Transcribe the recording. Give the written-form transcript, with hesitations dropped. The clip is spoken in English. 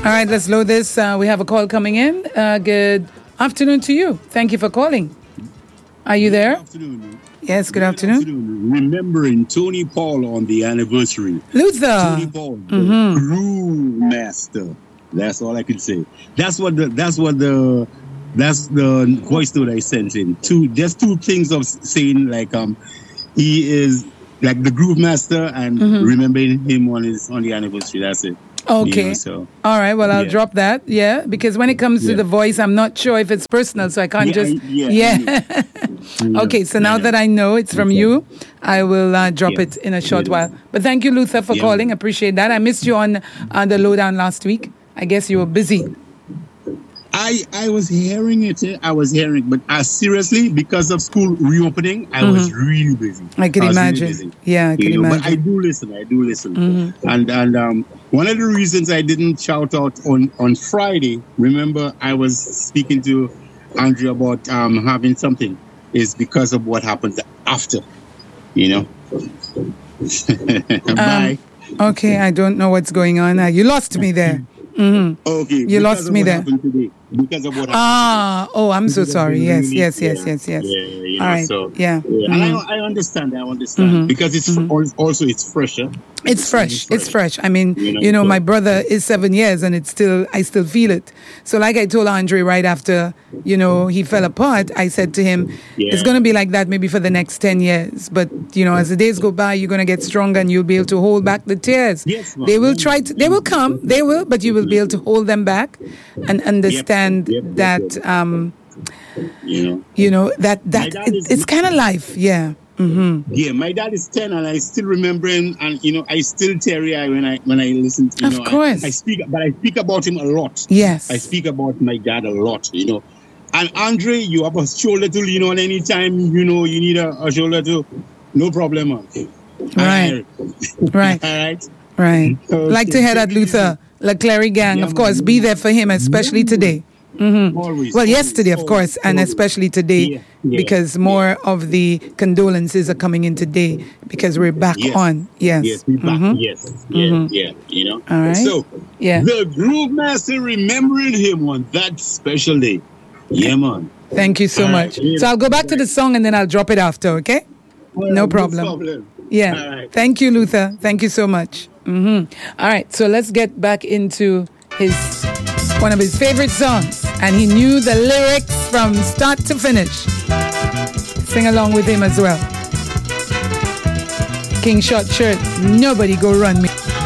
All right, let's load this. We have a call coming in. Good afternoon to you. Thank you for calling. Are you there? Good afternoon. Yes, good afternoon. Remembering Tony Paul on the anniversary. Luther. Tony Paul, the groove master. That's all I can say. That's the voice note I sent in. Just two things of saying like he is like the groove master and remembering him on the anniversary. That's it. Okay. You know, so. All right. Well, I'll drop that. Yeah. Because when it comes to the voice, I'm not sure if it's personal, so I can't Okay. So now that I know it's from you, I will drop it in a short while. But thank you, Luther, for calling. Appreciate that. I missed you on the lowdown last week. I guess you were busy. I was hearing it. But seriously, because of school reopening, I was really busy. I can imagine. Really busy, yeah, I can imagine. But I do listen. And one of the reasons I didn't shout out on Friday, remember I was speaking to Andrea about having something, is because of what happened after, you know. Bye. Okay, I don't know what's going on. You lost me there. Okay. You lost me there. Because of what happened today. I'm so sorry. Yes. Yeah, you know, all right. So, yeah. And I understand. Because it's also it's fresher. It's fresh. I mean, my brother is 7 years and I still feel it. So like I told Andre right after, he fell apart, I said to him, it's going to be like that maybe for the next 10 years. But, as the days go by, you're going to get stronger and you'll be able to hold back the tears. Yes, they will they will come, but you will be able to hold them back and understand that, that it's kind of life. Yeah. Yeah, my dad is 10 and I still remember him, and I still teary-eyed when I listen to Of course. I speak about him a lot. Yes. I speak about my dad a lot, And Andre, you have a shoulder to lean on anytime, you need a shoulder to, no problem. Right. Right. All right. Right. Okay. Like to hear that Luther, Clary gang, of course, be there for him, especially today. Always. Well, yesterday, of course, and especially today, because more of the condolences are coming in today because we're back on. Yes. Yes, we're back. Yes. All right. So, the Groove Master, remembering him on that special day. Yeah, man. Thank you so much. So I'll go back to the song and then I'll drop it after, okay? No problem. Yeah. Right. Thank you, Luther. Thank you so much. All right. So let's get back into one of his favorite songs, and he knew the lyrics from start to finish. Sing along with him as well. King Short Shirt, nobody go run me.